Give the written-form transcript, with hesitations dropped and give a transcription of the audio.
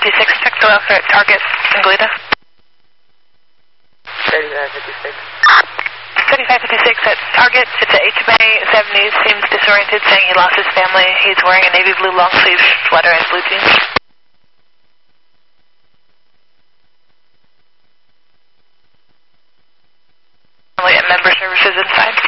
check the welfare at Target in Goleta. 3556. 3556 at Target. It's at HMA. 70s. Seems disoriented, saying he lost his family. He's wearing a navy blue long sleeve sweater and blue jeans. At member services inside.